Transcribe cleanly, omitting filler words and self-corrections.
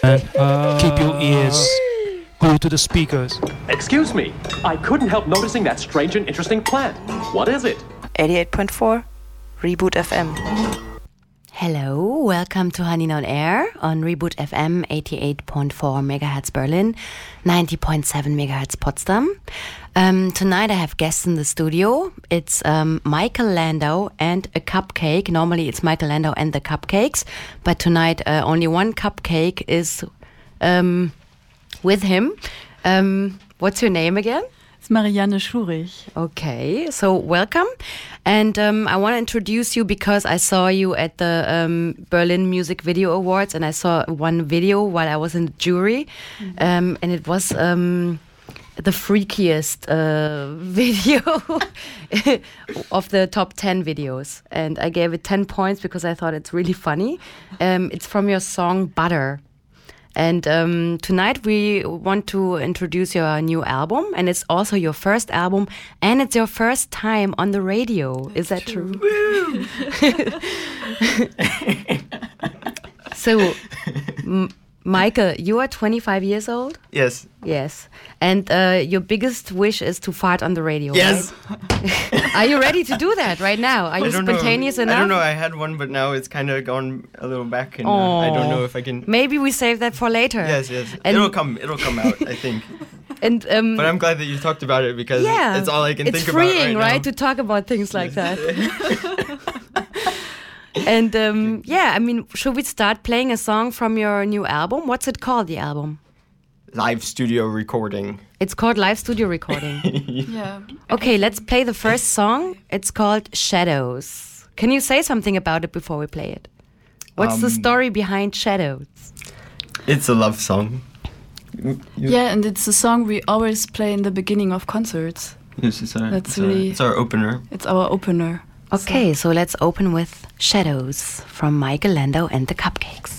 and keep your ears glued to the speakers. Excuse me, I couldn't help noticing that strange and interesting plant. What is it? 88.4 Reboot FM. Hello, welcome to Hanin on Air on Reboot FM 88.4 MHz Berlin, 90.7 MHz Potsdam. Tonight I have guests in the studio. It's Michael Landau and a cupcake. Normally it's Michael Landau and the Cupcakes, but tonight only one cupcake is with him. What's your name again? It's Marianne Schurich. Okay, so welcome. And I want to introduce you because I saw you at the Berlin Music Video Awards, and I saw one video while I was in the jury, and it was the freakiest video of the top 10 videos. And I gave it 10 points because I thought it's really funny. It's from your song Butter. And tonight we want to introduce your new album, and it's also your first album, and it's your first time on the radio. Is that true? So, Michael, you are 25 years old? Yes. Yes. And your biggest wish is to fart on the radio, yes. Right? Are you ready to do that right now? Are you spontaneous enough? I don't know. I had one, but now it's kind of gone a little back, and I don't know if I can... Maybe we save that for later. Yes. And it'll come out, I think. And but I'm glad that you talked about it, because it's all I can think about right now. It's freeing, right, to talk about things like that. And I mean, should we start playing a song from your new album? What's it called, the album? Live studio recording. It's called Live Studio Recording. Yeah. Okay, let's play the first song. It's called Shadows. Can you say something about it before we play it? What's the story behind Shadows? It's a love song. Yeah, and it's a song we always play in the beginning of concerts. Yes, it's our opener. It's our opener. Okay, so let's open with Shadows from Michael Landau and the Cupcakes.